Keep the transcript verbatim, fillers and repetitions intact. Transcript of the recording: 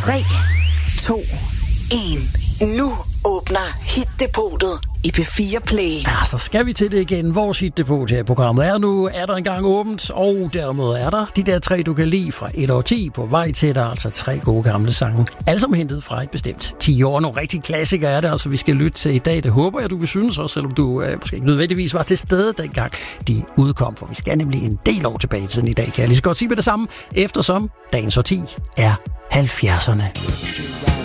tre, to, et. Nu åbner Hit-depotet i P fire Play. Ja, så skal vi til det igen. Vores Hit-depot her i programmet er nu, er der engang åbent, og dermed er der de der tre, du kan lide fra et år ti på vej til dig, altså tre gode gamle sange. Alle sammen hentet fra et bestemt ti år. Nogle rigtig klassikere er det, altså vi skal lytte til i dag. Det håber jeg, du vil synes også, selvom du øh, måske ikke nødvendigvis var til stede dengang de udkom, for vi skal nemlig en del år tilbage i tiden i dag, kan jeg lige så godt sige med det samme, eftersom dagens årti er halvfjerdserne.